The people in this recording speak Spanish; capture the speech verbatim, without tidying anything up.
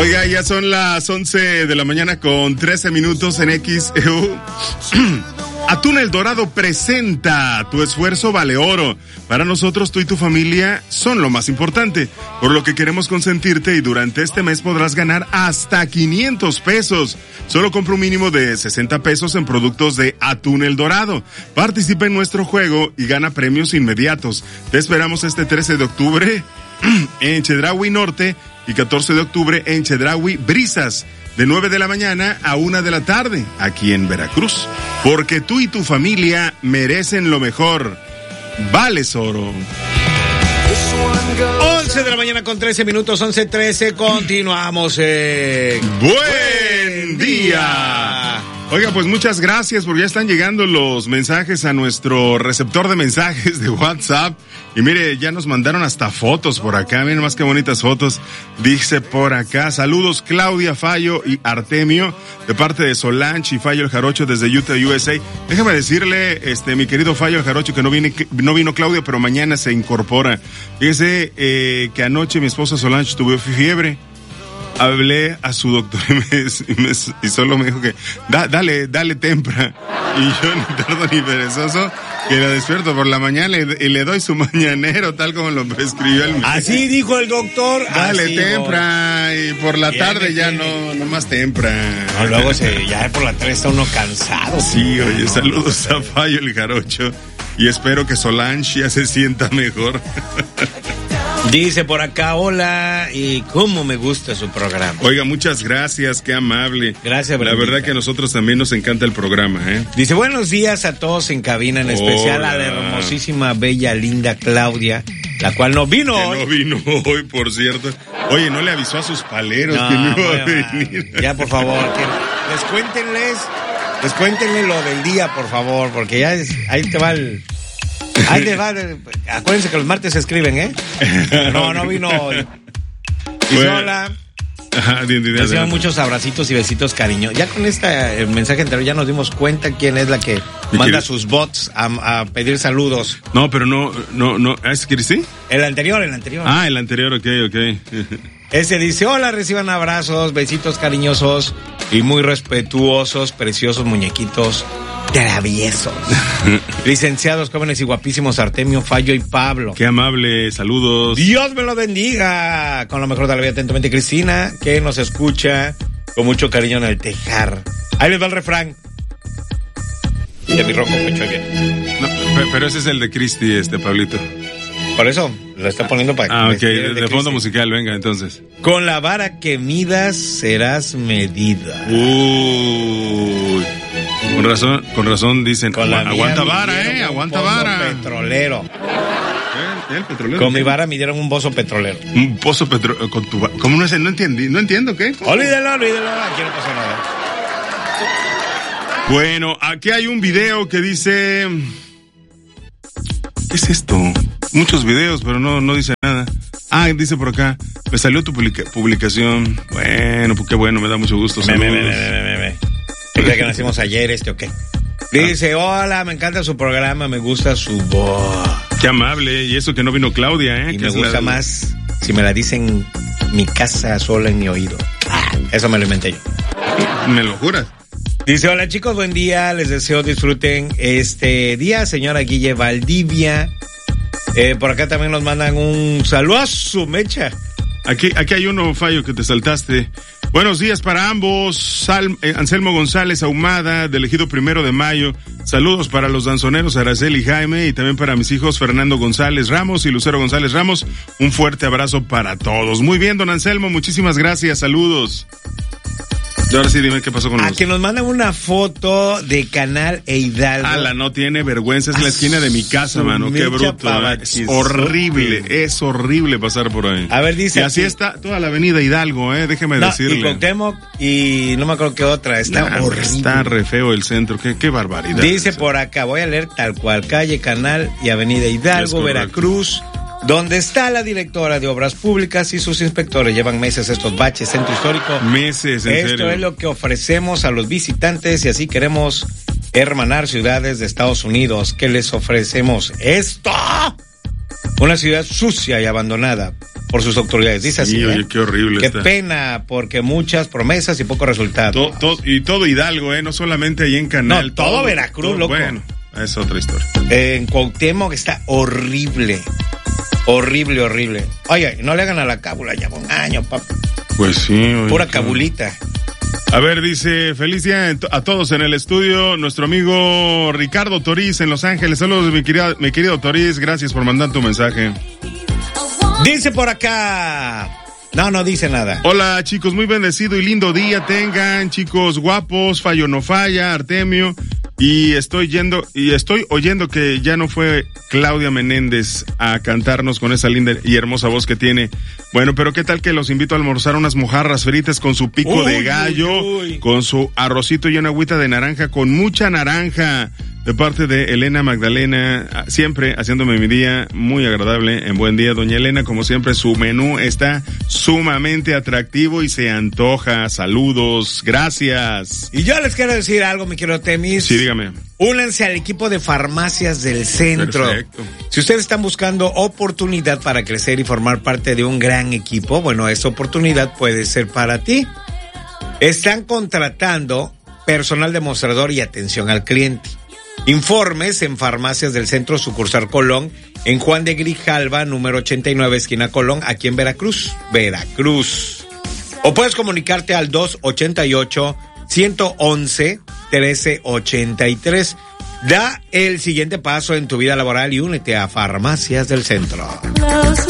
Oiga, ya son las once de la mañana con trece minutos en X E U. Atún El Dorado presenta Tu esfuerzo vale oro. Para nosotros, tú y tu familia son lo más importante, por lo que queremos consentirte y durante este mes podrás ganar hasta quinientos pesos. Solo compra un mínimo de sesenta pesos en productos de Atún El Dorado. Participa en nuestro juego y gana premios inmediatos. Te esperamos este trece de octubre en Chedraui Norte y catorce de octubre en Chedraui Brisas, de nueve de la mañana a una de la tarde, aquí en Veracruz. Porque tú y tu familia merecen lo mejor. Vales oro. once de la mañana con trece minutos, once trece, continuamos en... ¡Buen día! Oiga, pues muchas gracias porque ya están llegando los mensajes a nuestro receptor de mensajes de WhatsApp. Y mire, ya nos mandaron hasta fotos por acá, miren más que bonitas fotos. Dice por acá, saludos Claudia, Fallo y Artemio, de parte de Solange y Fallo el Jarocho desde Utah, U S A. Déjame decirle, este, mi querido Fallo el Jarocho, que no viene, no vino Claudia, pero mañana se incorpora. Fíjese eh, que anoche mi esposa Solange tuvo fiebre. Hablé a su doctor y, me, y, me, y solo me dijo que da, dale, dale tempra. Y yo ni tardo ni perezoso que la despierto por la mañana y, y le doy su mañanero tal como lo prescribió el médico. Así dijo el doctor. Dale así tempra no. Y por la ya tarde ya no, no más tempra. No, luego se, ya por la tarde está uno cansado. Sí, oye, saludos a Fallo el Jarocho y espero que Solange ya se sienta mejor. Dice por acá, hola, y cómo me gusta su programa. Oiga, muchas gracias, qué amable. Gracias, Brandita. La verdad que a nosotros también nos encanta el programa, ¿eh? Dice, buenos días a todos en cabina, en especial hola. A la hermosísima, bella, linda Claudia, la cual no vino que hoy. no vino hoy, por cierto. Oye, no le avisó a sus paleros no, que no iba bueno, a venir. Ya, por favor, que les cuéntenles, les cuéntenle lo del día, por favor, porque ya es, ahí te va el... Ahí te va, acuérdense que los martes se escriben, ¿eh? No, no vino hoy. Y bueno. Hola. Ajá, bien, bien, Reciban muchos abracitos y besitos, cariño. Ya con este mensaje anterior ya nos dimos cuenta quién es la que manda sus bots a, a pedir saludos. No, pero no, no, no, ¿es Cristi? El anterior, el anterior. Ah, el anterior, ok, ok. Ese dice, hola, reciban abrazos, besitos cariñosos y muy respetuosos, preciosos muñequitos traviesos. Licenciados, jóvenes y guapísimos Artemio, Fallo y Pablo. Qué amable, saludos. Dios me lo bendiga. Con lo mejor de la vida, atentamente Cristina, que nos escucha con mucho cariño en el tejar. Ahí les va el refrán. De mi rojo pecho bien. No, pero ese es el de Cristi, este, Pablito. Por eso, lo está poniendo para que... Ah, ok, de, de fondo musical, venga, entonces. Con la vara que midas, serás medida. Uy... Con razón, con razón dicen, con la aguanta vara, eh, aguanta vara. Petrolero. ¿Qué? ¿El petrolero? Con mi vara midieron un pozo petrolero. Un pozo petrolero, con tu vara. ¿Cómo no es? No entendí, no entiendo, ¿qué? Olvídelo, olvídelo, aquí no pasa nada. Bueno, aquí hay un video que dice... ¿Qué es esto? Muchos videos, pero no, no dice nada. Ah, dice por acá, me salió tu publica- publicación. Bueno, pues qué bueno, me da mucho gusto. Me, me, me, me, me, me. ¿Crees que nacimos ayer este o qué? Dice, hola, me encanta su programa, me gusta su voz. Qué amable, y eso que no vino Claudia, ¿eh? Y que me gusta la... más si me la dicen mi casa sola en mi oído. Ah, eso me lo inventé yo. ¿Me lo juras? Dice, hola chicos, buen día, les deseo disfruten este día, señora Guille Valdivia. Eh, por acá también nos mandan un saludo a su mecha. Aquí, aquí hay uno, Fallo, que te saltaste. Buenos días para ambos. Sal, eh, Anselmo González Ahumada, del Ejido Primero de Mayo. Saludos para los danzoneros Araceli y Jaime, y también para mis hijos Fernando González Ramos y Lucero González Ramos. Un fuerte abrazo para todos. Muy bien, don Anselmo, muchísimas gracias. Saludos. Y ahora sí, dime qué pasó con A los... que nos mandan una foto de Canal e Hidalgo. Ala, no tiene vergüenza, es la esquina de mi casa, mano, qué bruto. ¿eh? Es horrible, es horrible pasar por ahí. A ver, dice... Y así aquí está toda la avenida Hidalgo, eh, déjeme no, decirle. Y Cuauhtémoc, y no me acuerdo qué otra, está nah, horrible. Está re feo el centro, qué, qué barbaridad. Dice por acá, voy a leer tal cual, calle Canal y avenida Hidalgo, Veracruz, donde está la directora de Obras Públicas y sus inspectores. Llevan meses estos baches, centro histórico. Meses, en Esto serio. es lo que ofrecemos a los visitantes y así queremos hermanar ciudades de Estados Unidos. ¿Qué les ofrecemos? ¡Esto! Una ciudad sucia y abandonada. por sus autoridades. Dice sí, así. Oye, ¿eh? qué horrible. Qué está. pena, porque muchas promesas y poco resultado. To, to, y todo Hidalgo, ¿eh? No solamente ahí en Canal. No, todo, todo Veracruz, todo, loco. Bueno, es otra historia. Eh, en Cuauhtémoc está horrible. Horrible, horrible. Oye, no le hagan a la cábula, ya un año, papá. Pues sí. Oye, pura cabulita. A ver, dice, feliz día a todos en el estudio, nuestro amigo Ricardo Toriz en Los Ángeles. Saludos, mi querido, mi querido Toriz, gracias por mandar tu mensaje. Dice por acá... No, no dice nada. Hola, chicos, muy bendecido y lindo día tengan, chicos guapos, Fallo no falla, Artemio, y estoy yendo, y estoy oyendo que ya no fue Claudia Menéndez a cantarnos con esa linda y hermosa voz que tiene. Bueno, pero qué tal que los invito a almorzar unas mojarras fritas con su pico uy, de gallo, uy, uy. con su arrocito y una agüita de naranja, con mucha naranja. De parte de Elena Magdalena, siempre haciéndome mi día muy agradable. En buen día, doña Elena, como siempre, su menú está sumamente atractivo y se antoja. Saludos, gracias. Y yo les quiero decir algo, mi querido Temis. Sí, dígame. Únanse al equipo de farmacias del centro. Perfecto. Si ustedes están buscando oportunidad para crecer y formar parte de un gran equipo, bueno, esta oportunidad puede ser para ti. Están contratando personal demostrador y atención al cliente. Informes en Farmacias del Centro, sucursal Colón, en Juan de Grijalva, número ochenta y nueve, esquina Colón, aquí en Veracruz, Veracruz. O puedes comunicarte al dos ochenta y ocho, ciento once, trece ochenta y tres. Da el siguiente paso en tu vida laboral y únete a Farmacias del Centro.